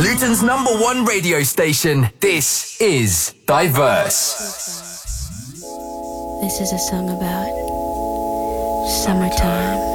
Luton's #1 radio station. This is Diverse. This is a song about summertime.